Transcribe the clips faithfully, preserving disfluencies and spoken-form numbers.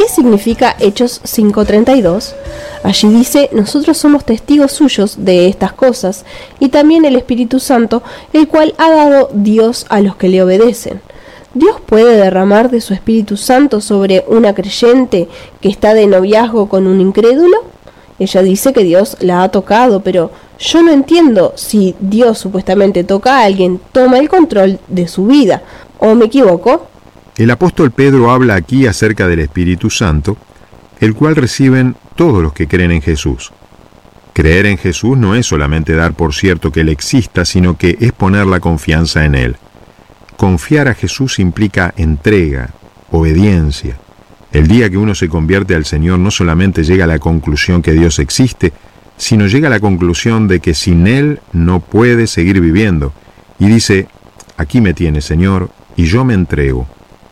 ¿Qué significa Hechos cinco treinta y dos? Allí dice: nosotros somos testigos suyos de estas cosas, y también el Espíritu Santo, el cual ha dado Dios a los que le obedecen. ¿Dios puede derramar de su Espíritu Santo sobre una creyente que está de noviazgo con un incrédulo? Ella dice que Dios la ha tocado, pero yo no entiendo si Dios supuestamente toca a alguien, toma el control de su vida. ¿O me equivoco? El apóstol Pedro habla aquí acerca del Espíritu Santo, el cual reciben todos los que creen en Jesús. Creer en Jesús no es solamente dar por cierto que Él exista, sino que es poner la confianza en Él. Confiar a Jesús implica entrega, obediencia. El día que uno se convierte al Señor no solamente llega a la conclusión que Dios existe, sino llega a la conclusión de que sin Él no puede seguir viviendo. Y dice: aquí me tienes, Señor, y yo me entrego.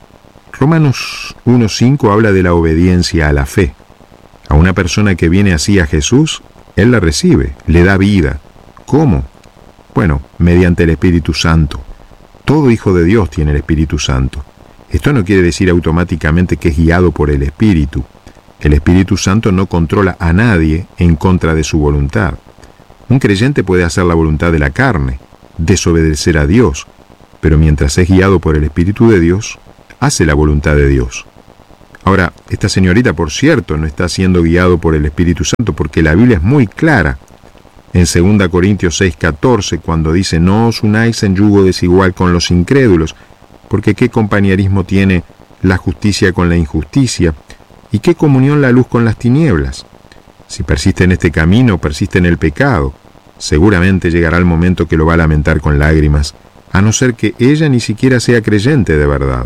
Romanos uno cinco habla de la obediencia a la fe. A una persona que viene así a Jesús, Él la recibe, le da vida. ¿Cómo? Bueno, mediante el Espíritu Santo. Todo hijo de Dios tiene el Espíritu Santo. Esto no quiere decir automáticamente que es guiado por el Espíritu. El Espíritu Santo no controla a nadie en contra de su voluntad. Un creyente puede hacer la voluntad de la carne, desobedecer a Dios, pero mientras es guiado por el Espíritu de Dios, hace la voluntad de Dios. Ahora, esta señorita, por cierto, no está siendo guiado por el Espíritu Santo, porque la Biblia es muy clara. En segunda Corintios seis catorce, cuando dice: no os unáis en yugo desigual con los incrédulos, porque qué compañerismo tiene la justicia con la injusticia, y qué comunión la luz con las tinieblas. Si persiste en este camino, persiste en el pecado, seguramente llegará el momento que lo va a lamentar con lágrimas, a no ser que ella ni siquiera sea creyente de verdad.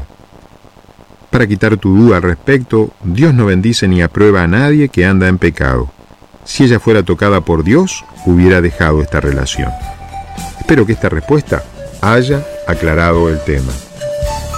Para quitar tu duda al respecto, Dios no bendice ni aprueba a nadie que anda en pecado. Si ella fuera tocada por Dios, hubiera dejado esta relación. Espero que esta respuesta haya aclarado el tema.